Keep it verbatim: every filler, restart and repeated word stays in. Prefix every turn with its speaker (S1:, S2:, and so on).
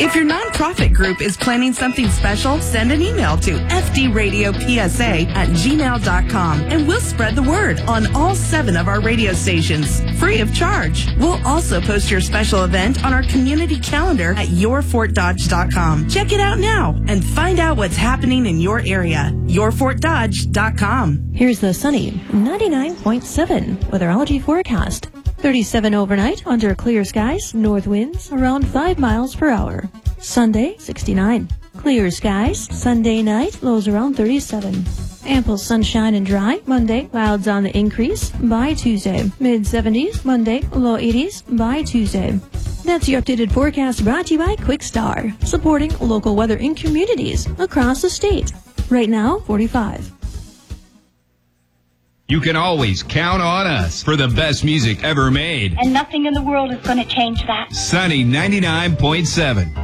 S1: If your nonprofit group is planning something special, send an email to f d radio p s a at gmail dot com and we'll spread the word on all seven of our radio stations, free of charge. We'll also post your special event on our community calendar at your fort dodge dot com. Check it out now and find out what's happening in your area. your fort dodge dot com.
S2: Here's the sunny ninety-nine point seven weatherology forecast. thirty-seven overnight under clear skies, north winds around five miles per hour. Sunday, sixty-nine. Clear skies, Sunday night, lows around thirty-seven. Ample sunshine and dry, Monday, clouds on the increase by Tuesday. mid seventies, Monday, low eighties by Tuesday. That's your updated forecast brought to you by Quick Star, supporting local weather in communities across the state. Right now, forty-five.
S3: You can always count on us for the best music ever made.
S4: And nothing in the world is going to change that.
S3: Sunny ninety-nine point seven.